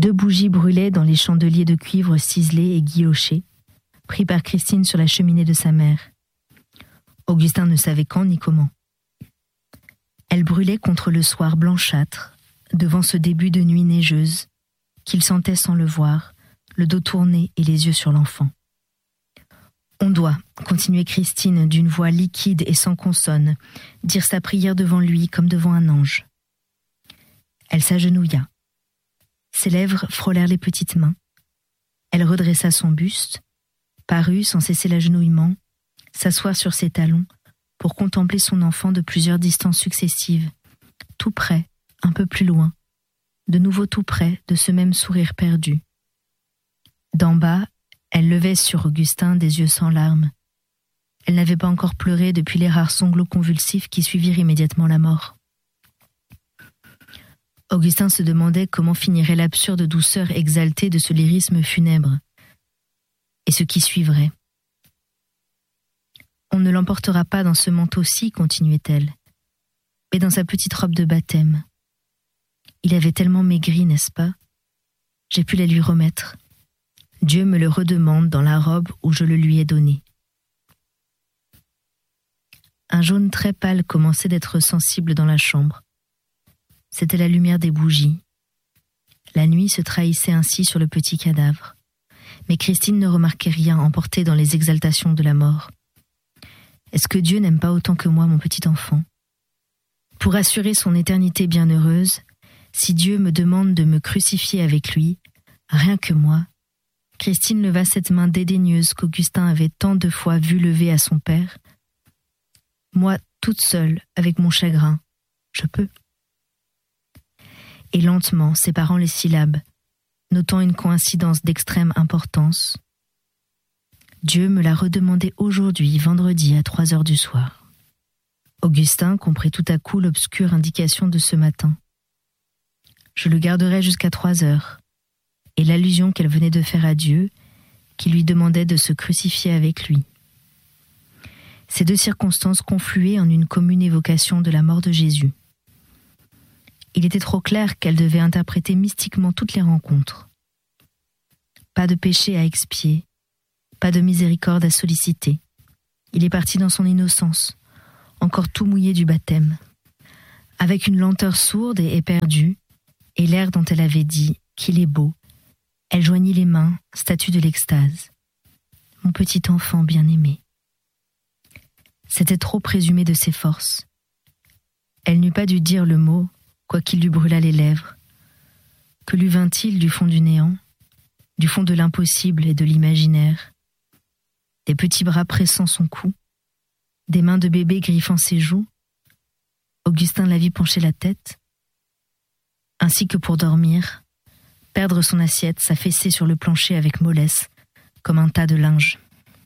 2 bougies brûlaient dans les chandeliers de cuivre ciselés et guillochés, pris par Christine sur la cheminée de sa mère. Augustin ne savait quand ni comment. Elles brûlaient contre le soir blanchâtre, devant ce début de nuit neigeuse, qu'il sentait sans le voir, le dos tourné et les yeux sur l'enfant. « On doit, » continuait Christine d'une voix liquide et sans consonne, dire sa prière devant lui comme devant un ange. Elle s'agenouilla. Ses lèvres frôlèrent les petites mains. Elle redressa son buste, parut sans cesser l'agenouillement, s'asseoir sur ses talons pour contempler son enfant de plusieurs distances successives, tout près, un peu plus loin, de nouveau tout près de ce même sourire perdu. D'en bas, elle levait sur Augustin des yeux sans larmes. Elle n'avait pas encore pleuré depuis les rares sanglots convulsifs qui suivirent immédiatement la mort. Augustin se demandait comment finirait l'absurde douceur exaltée de ce lyrisme funèbre. Et ce qui suivrait. « On ne l'emportera pas dans ce manteau-ci, continuait-elle, mais dans sa petite robe de baptême. Il avait tellement maigri, n'est-ce pas? J'ai pu la lui remettre. Dieu me le redemande dans la robe où je le lui ai donné. » Un jaune très pâle commençait d'être sensible dans la chambre. C'était la lumière des bougies. La nuit se trahissait ainsi sur le petit cadavre. Mais Christine ne remarquait rien, emportée dans les exaltations de la mort. Est-ce que Dieu n'aime pas autant que moi mon petit enfant? Pour assurer son éternité bienheureuse, si Dieu me demande de me crucifier avec lui, rien que moi, Christine leva cette main dédaigneuse qu'Augustin avait tant de fois vue lever à son père. Moi, toute seule, avec mon chagrin, je peux. Et lentement, séparant les syllabes, notant une coïncidence d'extrême importance, Dieu me l'a redemandé aujourd'hui, vendredi, à 3 heures du soir. Augustin comprit tout à coup l'obscure indication de ce matin. Je le garderai jusqu'à 3 heures, et l'allusion qu'elle venait de faire à Dieu, qui lui demandait de se crucifier avec lui. Ces 2 circonstances confluaient en une commune évocation de la mort de Jésus. Il était trop clair qu'elle devait interpréter mystiquement toutes les rencontres. Pas de péché à expier, pas de miséricorde à solliciter. Il est parti dans son innocence, encore tout mouillé du baptême, avec une lenteur sourde et éperdue, et l'air dont elle avait dit qu'il est beau. Elle joignit les mains, statue de l'extase. Mon petit enfant bien-aimé. C'était trop présumé de ses forces. Elle n'eût pas dû dire le mot, quoiqu'il lui brûlât les lèvres. Que lui vint-il du fond du néant, du fond de l'impossible et de l'imaginaire? Des petits bras pressant son cou, des mains de bébé griffant ses joues. Augustin la vit pencher la tête. Ainsi que pour dormir, perdre son assiette, s'affaisser sur le plancher avec mollesse, comme un tas de linge.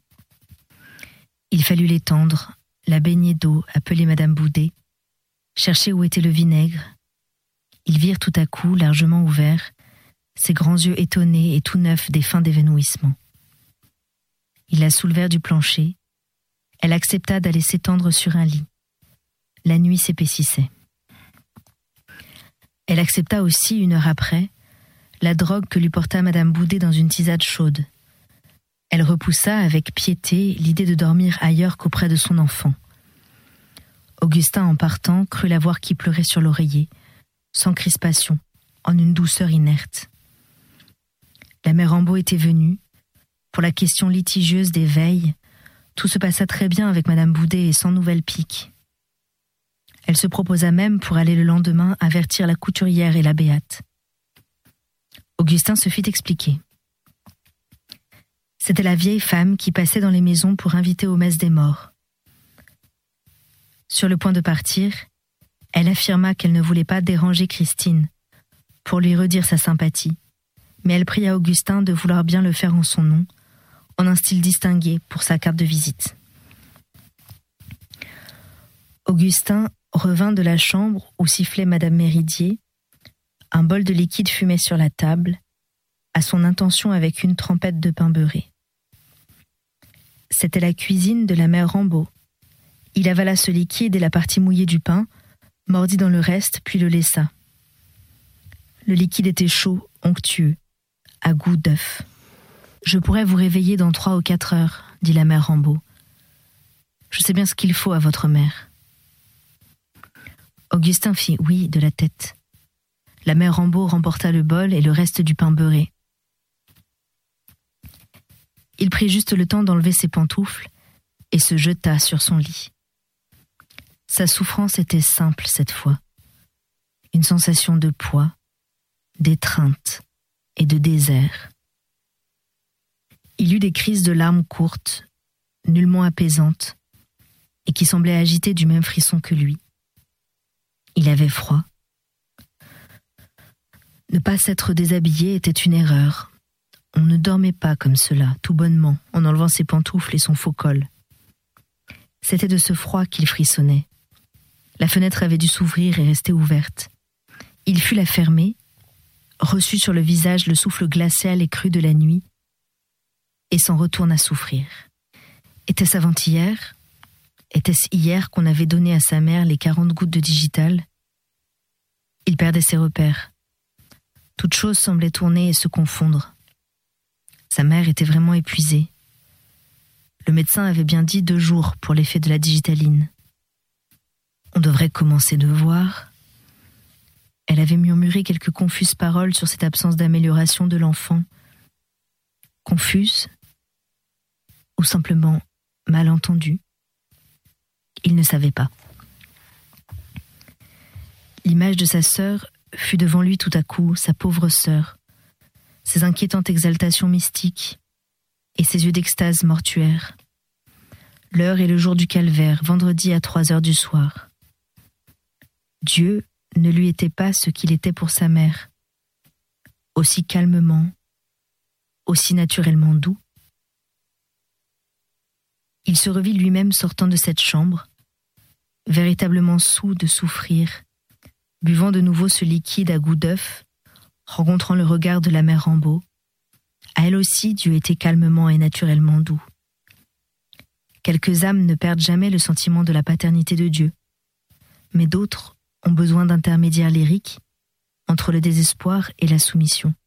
Il fallut l'étendre, la baigner d'eau, appeler Madame Boudet, chercher où était le vinaigre. Ils virent tout à coup, largement ouverts, ses grands yeux étonnés et tout neufs des fins d'évanouissement. Ils la soulevèrent du plancher. Elle accepta d'aller s'étendre sur un lit. La nuit s'épaississait. Elle accepta aussi, 1 heure après, la drogue que lui porta Madame Boudet dans une tisane chaude. Elle repoussa avec piété l'idée de dormir ailleurs qu'auprès de son enfant. Augustin, en partant, crut la voir qui pleurait sur l'oreiller, sans crispation, en une douceur inerte. La mère Rambaud était venue. Pour la question litigieuse des veilles, tout se passa très bien avec Madame Boudet et sans nouvelle pique. Elle se proposa même, pour aller le lendemain, avertir la couturière et la béate. Augustin se fit expliquer. C'était la vieille femme qui passait dans les maisons pour inviter aux messes des morts. Sur le point de partir, elle affirma qu'elle ne voulait pas déranger Christine, pour lui redire sa sympathie, mais elle pria Augustin de vouloir bien le faire en son nom, en un style distingué pour sa carte de visite. Augustin revint de la chambre où sifflait Madame Méridier. Un bol de liquide fumait sur la table, à son intention avec une trempette de pain beurré. C'était la cuisine de la mère Rambaud. Il avala ce liquide et la partie mouillée du pain, mordit dans le reste, puis le laissa. Le liquide était chaud, onctueux, à goût d'œuf. « Je pourrais vous réveiller dans 3 ou 4 heures, dit la mère Rambaud. Je sais bien ce qu'il faut à votre mère. » Augustin fit oui de la tête. La mère Rambaud remporta le bol et le reste du pain beurré. Il prit juste le temps d'enlever ses pantoufles et se jeta sur son lit. Sa souffrance était simple cette fois. Une sensation de poids, d'étreinte et de désert. Il eut des crises de larmes courtes, nullement apaisantes, et qui semblaient agiter du même frisson que lui. Il avait froid. Ne pas s'être déshabillé était une erreur. On ne dormait pas comme cela, tout bonnement, en enlevant ses pantoufles et son faux col. C'était de ce froid qu'il frissonnait. La fenêtre avait dû s'ouvrir et rester ouverte. Il fut la fermer, reçut sur le visage le souffle glacial et cru de la nuit, et s'en retourna souffrir. Était-ce avant-hier ? Était-ce hier qu'on avait donné à sa mère les 40 gouttes de digital ? Il perdait ses repères. Toute chose semblait tourner et se confondre. Sa mère était vraiment épuisée. Le médecin avait bien dit 2 jours pour l'effet de la digitaline. On devrait commencer de voir. Elle avait murmuré quelques confuses paroles sur cette absence d'amélioration de l'enfant. Confuses ou simplement mal entendues. Il ne savait pas. L'image de sa sœur fut devant lui tout à coup, sa pauvre sœur, ses inquiétantes exaltations mystiques et ses yeux d'extase mortuaire. L'heure et le jour du calvaire, vendredi à 3 heures du soir. Dieu ne lui était pas ce qu'il était pour sa mère, aussi calmement, aussi naturellement doux. Il se revit lui-même sortant de cette chambre, véritablement saoul de souffrir, buvant de nouveau ce liquide à goût d'œuf, rencontrant le regard de la mère Rambaud. À elle aussi, Dieu était calmement et naturellement doux. Quelques âmes ne perdent jamais le sentiment de la paternité de Dieu, mais d'autres ont besoin d'intermédiaires lyriques entre le désespoir et la soumission.